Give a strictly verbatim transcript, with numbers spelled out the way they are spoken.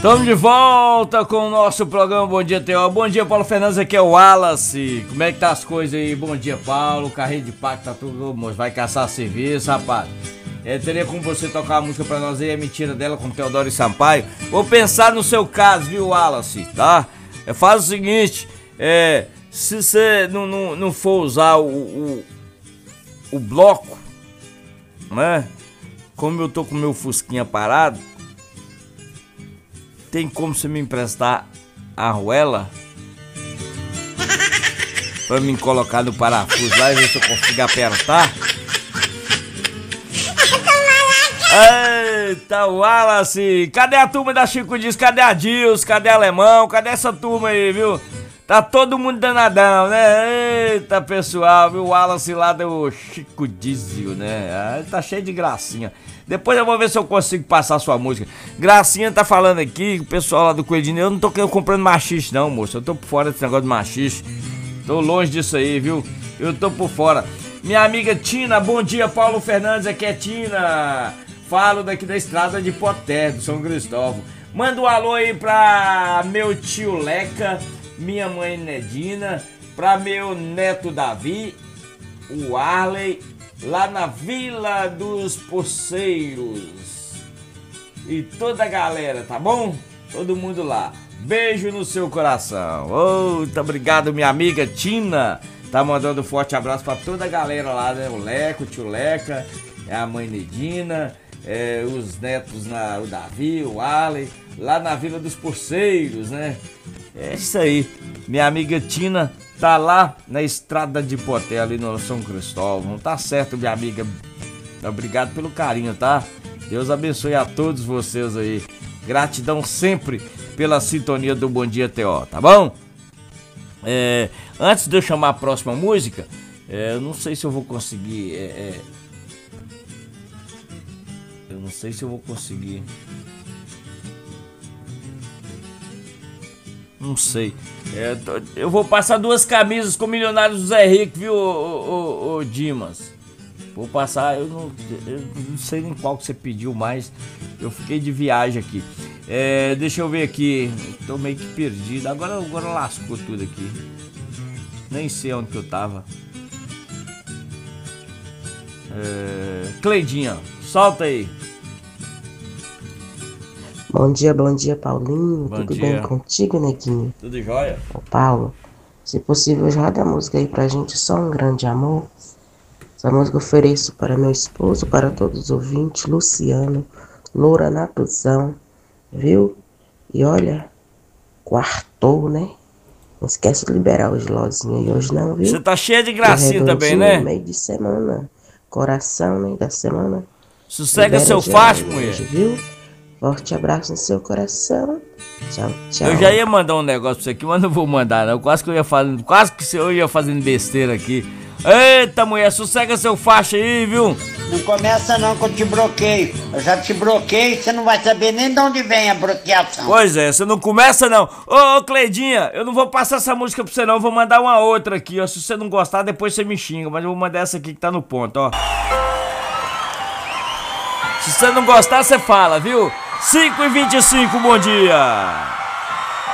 Estamos de volta com o nosso programa Bom Dia T O. Bom dia, Paulo Fernandes, aqui é o Wallace. Como é que tá as coisas aí? Bom dia, Paulo. Carrinho de paco, tá tudo, moço. Vai caçar serviço, rapaz. É, teria como você tocar uma música pra nós aí, é mentira dela com Teodoro e Sampaio. Vou pensar no seu caso, viu, Wallace, tá? É, faz o seguinte, é, se você não, não, não for usar o, o, o bloco, né? Como eu tô com o meu fusquinha parado, tem como você me emprestar a arruela pra me colocar no parafuso lá e ver se eu consigo apertar? Eita, Wallace! Cadê a turma da Chico Diz? Cadê a Dils? Cadê a Alemão? Cadê essa turma aí, viu? Tá todo mundo danadão, né? Eita, pessoal, viu? O Wallace lá do Chico Dizio, né? Ah, ele tá cheio de gracinha. Depois eu vou ver se eu consigo passar a sua música. Gracinha tá falando aqui, o pessoal lá do Coelhinho. Eu não tô comprando machixe não, moço. Eu tô por fora desse negócio de machixe. Tô longe disso aí, viu? Eu tô por fora. Minha amiga Tina, bom dia, Paulo Fernandes, aqui é Tina. Falo daqui da estrada de Poté, do São Cristóvão. Manda um alô aí pra meu tio Leca, minha mãe Nedina, pra meu neto Davi, o Arley, lá na Vila dos Poceiros. E toda a galera, tá bom? Todo mundo lá. Beijo no seu coração. Oh, muito obrigado, minha amiga Tina. Tá mandando um forte abraço pra toda a galera lá, né? O Leco, o tio Leca, a mãe Nedina, é, os netos, na, o Davi, o Arley, lá na Vila dos Poceiros, né? É isso aí. Minha amiga Tina tá lá na estrada de Poté, ali no São Cristóvão. Tá certo, minha amiga. Obrigado pelo carinho, tá? Deus abençoe a todos vocês aí. Gratidão sempre pela sintonia do Bom Dia T O, tá bom? É, antes de eu chamar a próxima música, é, eu não sei se eu vou conseguir. É, é, eu não sei se eu vou conseguir. Não sei. É, eu vou passar duas camisas com Milionários do Zé Rico, viu, ô, ô, ô, Dimas? Vou passar, eu não, eu não sei nem qual que você pediu mais. Eu fiquei de viagem aqui. É, deixa eu ver aqui. Tô meio que perdido. Agora, agora lascou tudo aqui. Nem sei onde que eu tava. É, Cleidinha, solta aí. Bom dia, bom dia, Paulinho. Bom Tudo dia. bem contigo, neguinho? Tudo jóia? Ô, Paulo, se possível, já dá a música aí pra gente, Só um Grande Amor. Essa música eu ofereço para meu esposo, para todos os ouvintes, Luciano, Loura Natuzão, viu? E olha, quartou, né? Não esquece de liberar os lozinhos aí hoje não, viu? Você tá cheia de gracinha também, né? Meio de semana, coração, né, da semana. Sossega Libera seu geral facho, hoje, mulher. viu? Forte abraço no seu coração. Tchau, tchau. Eu já ia mandar um negócio pra você aqui, mas não vou mandar não. Quase que eu ia fazendo, quase que eu ia fazendo besteira aqui. Eita, mulher, sossega seu facho aí, viu? Não começa não que eu te bloqueio. Eu já te bloqueei, você não vai saber nem de onde vem a bloqueação. Pois é, você não começa não. Ô, ô, Cleidinha, eu não vou passar essa música pra você não, eu vou mandar uma outra aqui, ó. Se você não gostar, depois você me xinga, mas eu vou mandar essa aqui que tá no ponto, ó. Se você não gostar, você fala, viu? cinco e vinte e cinco, bom dia!